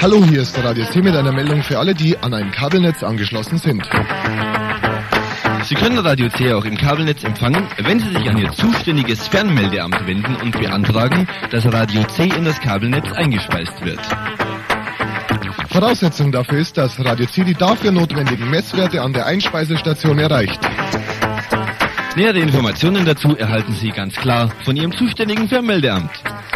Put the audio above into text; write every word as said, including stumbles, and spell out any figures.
Hallo, hier ist der Radio C mit einer Meldung für alle, die an ein Kabelnetz angeschlossen sind. Sie können Radio C auch im Kabelnetz empfangen, wenn Sie sich an Ihr zuständiges Fernmeldeamt wenden und beantragen, dass Radio C in das Kabelnetz eingespeist wird. Voraussetzung dafür ist, dass Radio C die dafür notwendigen Messwerte an der Einspeisestation erreicht. Nähere Informationen dazu erhalten Sie ganz klar von Ihrem zuständigen Fernmeldeamt.